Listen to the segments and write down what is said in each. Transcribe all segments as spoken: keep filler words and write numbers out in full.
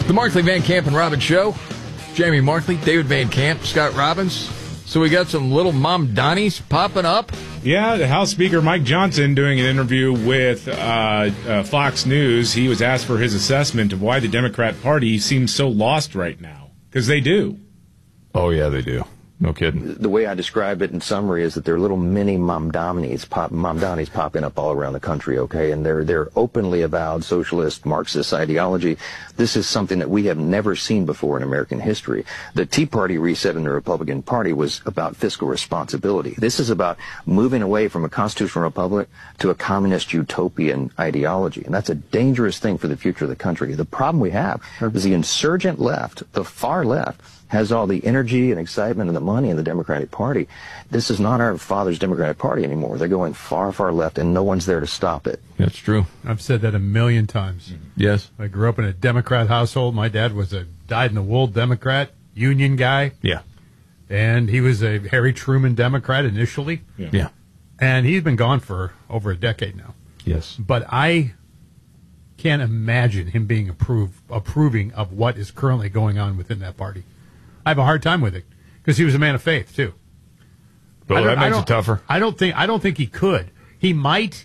The Markley, Van Camp, and Robbins Show. Jamie Markley, David Van Camp, Scott Robbins. So we got some little Mom Donnies popping up. Yeah, the House Speaker Mike Johnson doing an interview with uh, uh, Fox News. He was asked for his assessment of why the Democrat Party seems so lost right now. Because they do. Oh, yeah, they do. No kidding. The way I describe it in summary is that they're little mini Mamdani's pop, Mamdani's popping up all around the country, okay? And they're, they're openly avowed socialist, Marxist ideology. This is something that we have never seen before in American history. The Tea Party reset in the Republican Party was about fiscal responsibility. This is about moving away from a constitutional republic to a communist utopian ideology. And that's a dangerous thing for the future of the country. The problem we have is the insurgent left, the far left, has all the energy and excitement and the money in the Democratic Party. This is not our father's Democratic Party anymore. They're going far, far left, and no one's there to stop it. That's true. I've said that a million times. Yes. I grew up in a Democrat household. My dad was a dyed-in-the-wool Democrat, union guy. Yeah. And he was a Harry Truman Democrat initially. Yeah. yeah. And he's been gone for over a decade now. Yes. But I can't imagine him being approve, approving of what is currently going on within that party. I have a hard time with it because he was a man of faith too. Well, that makes it tougher. I don't think I don't think he could. He might.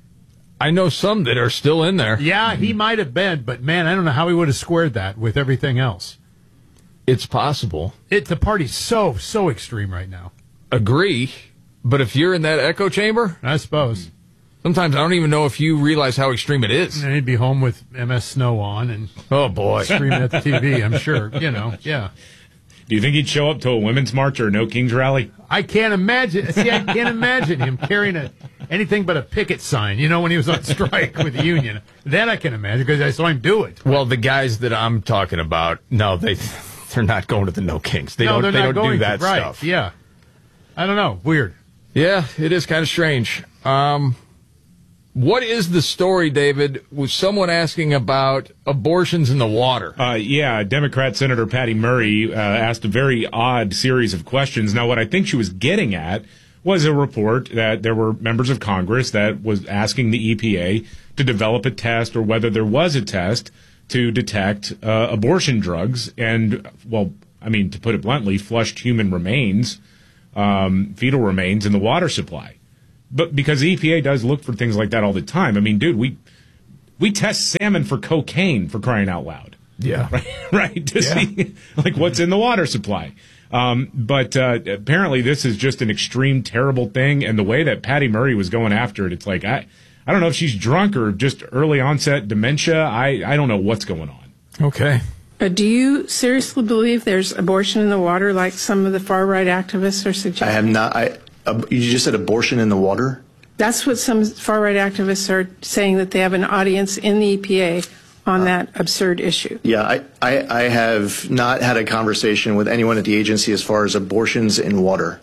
I know some that are still in there. Yeah, he might have been, but man, I don't know how he would have squared that with everything else. It's possible. It the party's so so extreme right now. Agree, but if you're in that echo chamber, I suppose. Sometimes I don't even know if you realize how extreme it is. And he'd be home with M S Snow on and oh boy, screaming at the T V. I'm sure, you know, yeah. Do you think he'd show up to a women's march or a No Kings rally? I can't imagine. See, I can't imagine him carrying a anything but a picket sign. You know, when he was on strike with the union. That I can imagine because I saw him do it. Well, the guys that I'm talking about, no, they they're not going to the No Kings. They no, don't. They don't do that to, right, stuff. Yeah, I don't know. Weird. Yeah, it is kind of strange. Um, what is the story, David? Was someone asking about abortions in the water? Uh, yeah, Democrat Senator Patty Murray uh, asked a very odd series of questions. Now, what I think she was getting at was a report that there were members of Congress that was asking the E P A to develop a test or whether there was a test to detect uh, abortion drugs and, well, I mean, to put it bluntly, flushed human remains, um, fetal remains in the water supply. But because E P A does look for things like that all the time. I mean, dude, we we test salmon for cocaine, for crying out loud. Yeah. Right? right to yeah. see, like, what's in the water supply. Um, but uh, apparently this is just an extreme, terrible thing. And the way that Patty Murray was going after it, it's like, I, I don't know if she's drunk or just early onset dementia. I, I don't know what's going on. Okay. But do you seriously believe there's abortion in the water like some of the far-right activists are suggesting? I have not. I, uh, you just said abortion in the water? That's what some far-right activists are saying, that they have an audience in the E P A on that absurd issue. Yeah, I, I, I have not had a conversation with anyone at the agency as far as abortions in water.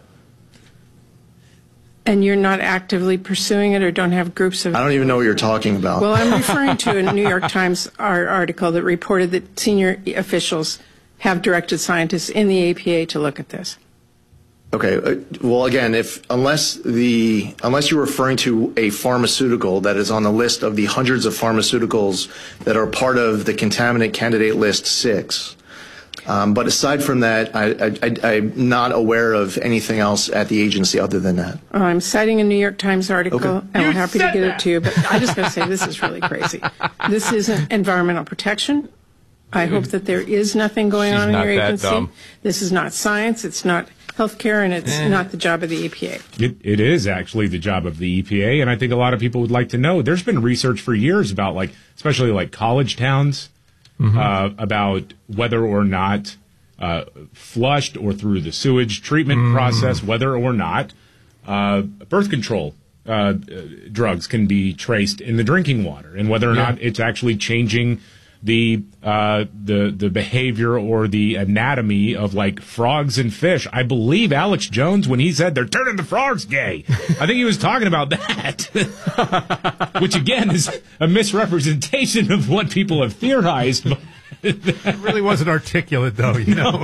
And you're not actively pursuing it or don't have groups of... I don't even know what you're talking about. Well, I'm referring to a New York Times article that reported that senior officials have directed scientists in the E P A to look at this. Okay. Uh, well, again, if unless the unless you're referring to a pharmaceutical that is on the list of the hundreds of pharmaceuticals that are part of the contaminant candidate list six. Um, but aside from that, I, I, I, I'm not aware of anything else at the agency other than that. Oh, I'm citing a New York Times article, okay. and I'm happy to get that. it to you. But I just got to say, this is really crazy. This isn't environmental protection. I hope that there is nothing going She's on in not your that agency. dumb. This is not science. It's not healthcare, and it's eh. not the job of the E P A. It, it is actually the job of the E P A, and I think a lot of people would like to know. There's been research for years about, like, especially like college towns, mm-hmm. uh, about whether or not uh, flushed or through the sewage treatment mm. process, whether or not uh, birth control uh, drugs can be traced in the drinking water, and whether or yeah. not it's actually changing the uh the the behavior or the anatomy of, like, frogs and fish. I believe Alex Jones, when he said they're turning the frogs gay, I think he was talking about that. Which again is a misrepresentation of what people have theorized. It really wasn't articulate, though, you know.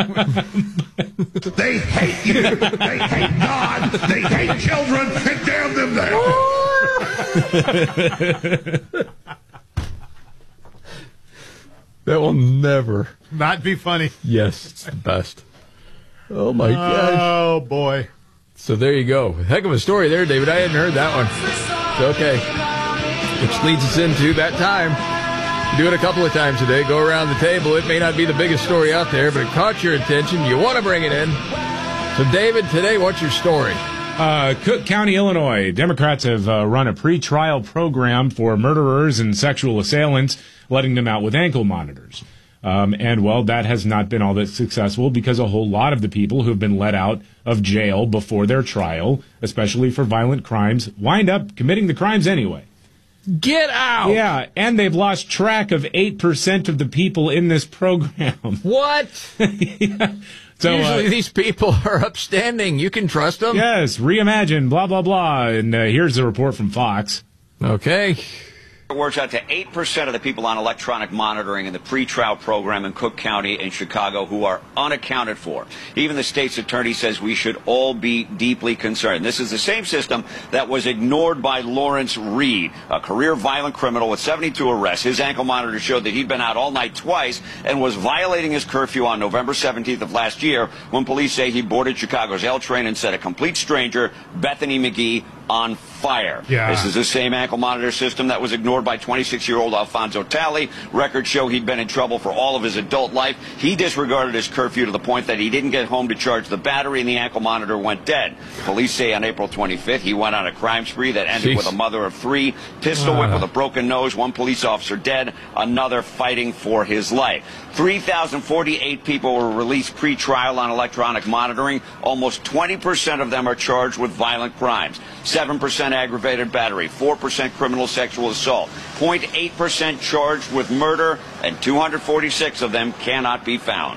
They hate you. They hate God. They hate children. And damn them there. That will never not be funny. Yes, it's the best. Oh, my gosh. Oh, boy. So there you go. Heck of a story there, David. I hadn't heard that one. Okay. Which leads us into that time. Do it a couple of times today. Go around the table. It may not be the biggest story out there, but it caught your attention. You want to bring it in. So, David, today, what's your story? Uh, Cook County, Illinois. Democrats have uh, run a pre-trial program for murderers and sexual assailants, letting them out with ankle monitors. Um, and, well, that has not been all that successful because a whole lot of the people who have been let out of jail before their trial, especially for violent crimes, wind up committing the crimes anyway. Get out! Yeah, and they've lost track of eight percent of the people in this program. What? yeah. So, Usually uh, these people are upstanding. You can trust them. Yes, reimagine, blah, blah, blah. And uh, here's the report from Fox. Okay. It works out to eight percent of the people on electronic monitoring in the pretrial program in Cook County and Chicago who are unaccounted for. Even the state's attorney says we should all be deeply concerned. This is the same system that was ignored by Lawrence Reed, a career violent criminal with seventy-two arrests. His ankle monitor showed that he'd been out all night twice and was violating his curfew on November seventeenth of last year when police say he boarded Chicago's L train and set a complete stranger, Bethany McGee, on fire. Yeah. This is the same ankle monitor system that was ignored by twenty-six-year-old Alfonso Talley. Records show he'd been in trouble for all of his adult life. He disregarded his curfew to the point that he didn't get home to charge the battery and the ankle monitor went dead. Police say on April twenty-fifth he went on a crime spree that ended Jeez. with a mother of three, pistol whip with a broken nose, one police officer dead, another fighting for his life. three thousand forty-eight people were released pre-trial on electronic monitoring. Almost twenty percent of them are charged with violent crimes. seven percent aggravated battery, four percent criminal sexual assault, zero point eight percent charged with murder, and two hundred forty-six of them cannot be found.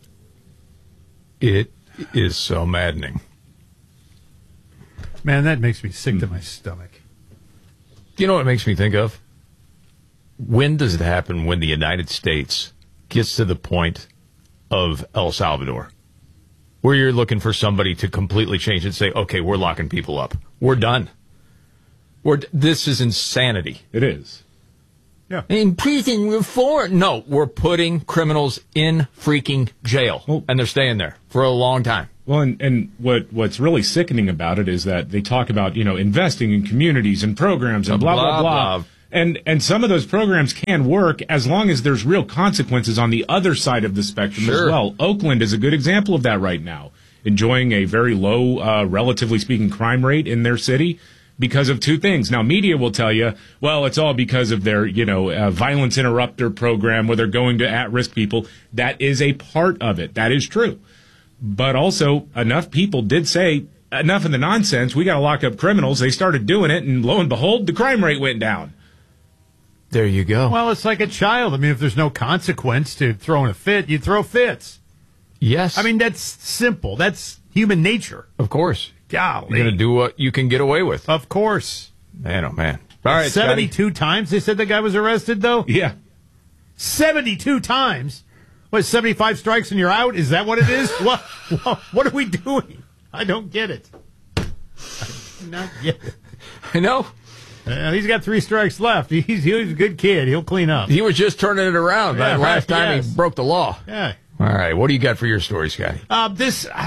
It is so maddening. Man, that makes me sick to my stomach. Do you know what it makes me think of? When does it happen when the United States gets to the point of El Salvador, where you're looking for somebody to completely change and say, okay, we're locking people up. We're done. We're, this is insanity. It is. Yeah. In prison reform. No, we're putting criminals in freaking jail. Well, and they're staying there for a long time. Well, and, and what what's really sickening about it is that they talk about, you know, investing in communities and programs and blah, blah, blah. blah. blah. And and some of those programs can work as long as there's real consequences on the other side of the spectrum Sure. as well. Oakland is a good example of that right now, enjoying a very low, uh, relatively speaking, crime rate in their city because of two things. Now, media will tell you, well, it's all because of their, you know, uh, violence interrupter program where they're going to at-risk people. That is a part of it. That is true. But also, enough people did say, enough of the nonsense, we got to lock up criminals. They started doing it, and lo and behold, the crime rate went down. There you go. Well, it's like a child. I mean, if there's no consequence to throwing a fit, you throw fits. Yes. I mean, that's simple. That's human nature. of course. Golly. You're going to do what you can get away with. Of course. Man, oh, man. All right, seventy-two Scotty. times they said the guy was arrested, though? Yeah. seventy-two times? What, seventy-five strikes and you're out? Is that what it is? what, what What are we doing? I don't get it. I do not get it. I know. Uh, he's got three strikes left. He's, he's a good kid. He'll clean up. He was just turning it around Yeah, that last right, time yes. he broke the law. Yeah. All right, what do you got for your story, Scotty? Uh, this, uh,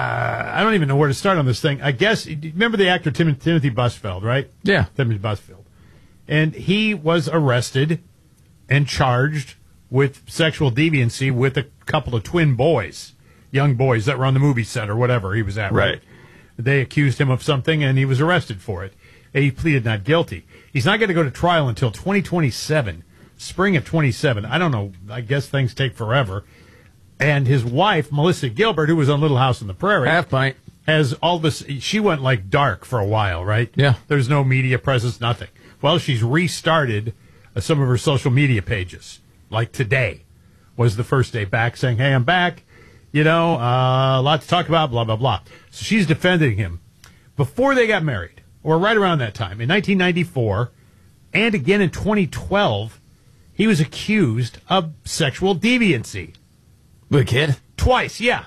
I don't even know where to start on this thing. I guess, remember the actor Tim, Timothy Busfield, right? Yeah. Timothy Busfield. And he was arrested and charged with sexual deviancy with a couple of twin boys, young boys that were on the movie set or whatever he was at. Right. Right. They accused him of something and he was arrested for it. He pleaded not guilty. He's not going to go to trial until twenty twenty-seven, spring of twenty-seven. I don't know. I guess things take forever. And his wife, Melissa Gilbert, who was on Little House on the Prairie, Half pint. has all this. She went like dark for a while, right? Yeah. There's no media presence, nothing. Well, she's restarted uh, some of her social media pages. Like today was the first day back, saying, "Hey, I'm back. You know, uh, a lot to talk about. Blah blah blah." So she's defending him. Before they got married, or right around that time, in nineteen ninety-four, and again in twenty twelve, he was accused of sexual deviancy. The kid? Twice, yeah.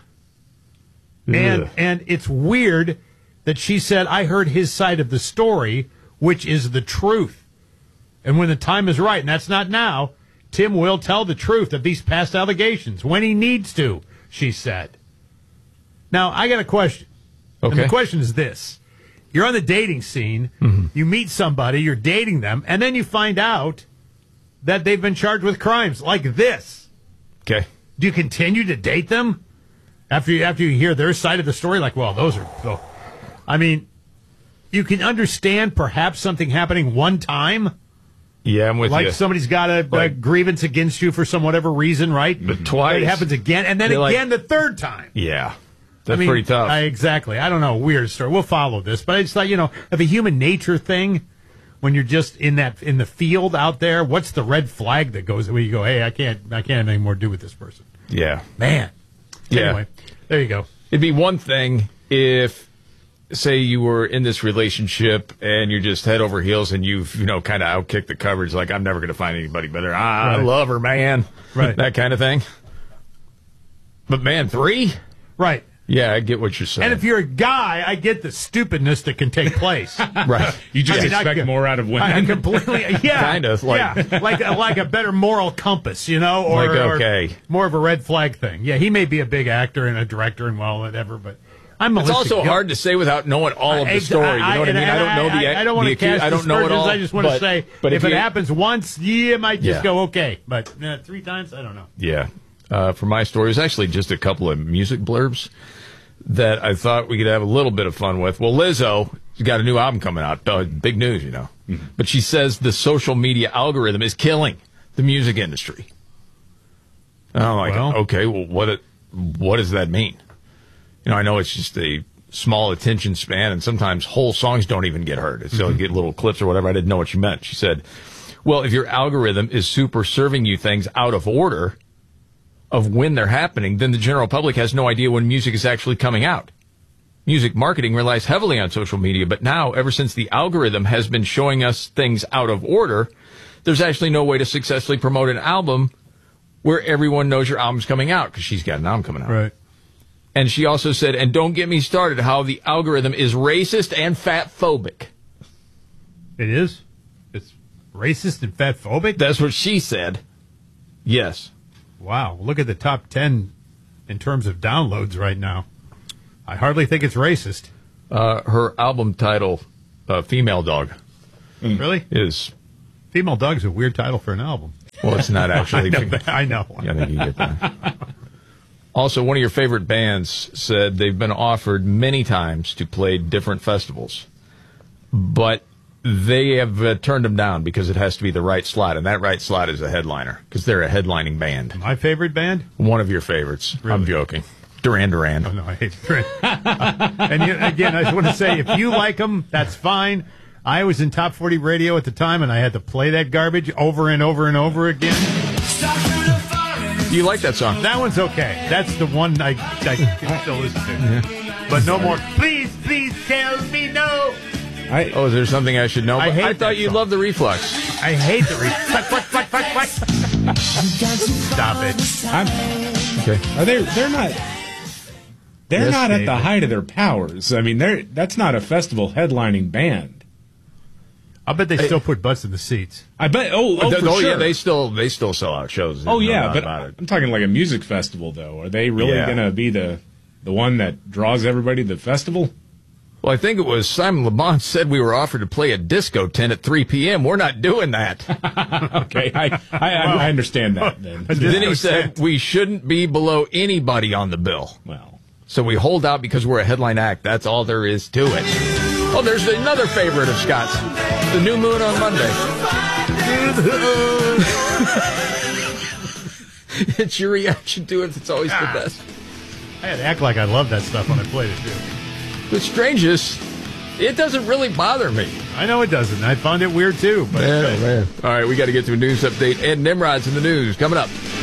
And Ugh. and it's weird that she said, I heard his side of the story, which is the truth. And when the time is right, and that's not now, Tim will tell the truth of these past allegations when he needs to, she said. Now, I got a question. Okay. And the question is this. You're on the dating scene. Mm-hmm. You meet somebody, you're dating them, and then you find out that they've been charged with crimes like this. Okay. Do you continue to date them after you, after you hear their side of the story? Like, well, those are... So, I mean, you can understand perhaps something happening one time. Yeah, I'm with like you. Like somebody's got a, like, a grievance against you for some whatever reason, right? But twice. But it happens again, and then You're again like, the third time. Yeah. That's I mean, pretty tough. I, exactly. I don't know. Weird story. We'll follow this. But I just thought, you know, of a human nature thing, when you're just in that in the field out there, what's the red flag that goes where you go, hey, I can't I can't have anything more to do with this person? Yeah. Man. Yeah. Anyway, there you go. It'd be one thing if, say, you were in this relationship and you're just head over heels and you've, you know, kind of outkicked the coverage, like, I'm never going to find anybody better. Ah, right. I love her, man. Right. That kind of thing. But, man, three? Right. Yeah, I get what you're saying. And if you're a guy, I get the stupidness that can take place. Right. You just I mean, expect I, more out of women. I completely, yeah. Kind of, like- yeah, like, a, like a better moral compass, you know? Or, Like, okay. or more of a red flag thing. Yeah, he may be a big actor and a director and well, whatever, but I'm It's also Gil- hard to say without knowing all of the story. You know what I mean? I don't know the. I, I don't want to cast I don't know it aspersions. all. I just want to but, say, but if, if it you, happens once, yeah, it might just Yeah. go okay. But uh, three times, I don't know. Yeah. Uh, for my story, it was actually just a couple of music blurbs that I thought we could have a little bit of fun with. Well, Lizzo has got a new album coming out. Uh, big news, you know. Mm-hmm. But she says the social media algorithm is killing the music industry. And I'm like, Well. okay, well, what it, what does that mean? You know, I know it's just a small attention span, and sometimes whole songs don't even get heard. So you get little clips or whatever. I didn't know what you meant. She said, well, if your algorithm is super serving you things out of order of when they're happening, then the general public has no idea when music is actually coming out. Music marketing relies heavily on social media, but now, ever since the algorithm has been showing us things out of order, there's actually no way to successfully promote an album where everyone knows your album's coming out, because she's got an album coming out. Right. And she also said, and don't get me started, how the algorithm is racist and fat-phobic. It is? It's racist and fat-phobic? That's what she said. Yes. Wow. Look at the top ten in terms of downloads right now. I hardly think it's racist. Uh, her album title, uh, Female Dog, Really? is, Female Dog's a weird title for an album. well, it's not actually. I know. I know. Yeah, I think you get that. Also, one of your favorite bands said they've been offered many times to play different festivals, but they have uh, turned them down because it has to be the right slot, and that right slot is a headliner because they're a headlining band. My favorite band? One of your favorites. Really? I'm joking. Duran Duran. Oh, no, I hate Duran. And you, again, I just want to say, if you like them, that's fine. I was in Top forty Radio at the time, and I had to play that garbage over and over and over again. Do you like that song? That one's okay. That's the one I, I can still listen to. Yeah. But no more. Please, please tell me no. I, Oh, is there something I should know? I hate I thought that you song. loved the Reflex. I hate the re- fuck, fuck, fuck, fuck, fuck. Stop it. I'm, Okay. are they? They're not. They're Yes, not at David. the height of their powers. I mean, they're that's not a festival headlining band. I bet they still put butts in the seats. I bet. Oh, oh, oh, for sure. yeah, they still they still sell out shows. There's oh, no yeah, doubt but about it. I'm talking like a music festival, though. Are they really Yeah. going to be the the one that draws everybody to the festival? Well, I think it was Simon Le Bon said we were offered to play a disco tent at three p.m. We're not doing that. Okay, I I, I understand that then. Then he said we shouldn't be below anybody on the bill. Well, So we hold out because we're a headline act. That's all there is to it. Oh, there's another favorite of Scott's. The New Moon on Monday. It's your reaction to it. It's always the best. I had to act like I love that stuff when I played it, too. The strangest, it doesn't really bother me. I know it doesn't. I found it weird, too. But Man, oh, man. All right, we got to get to a news update. Ed Nimrod's in the news. Coming up.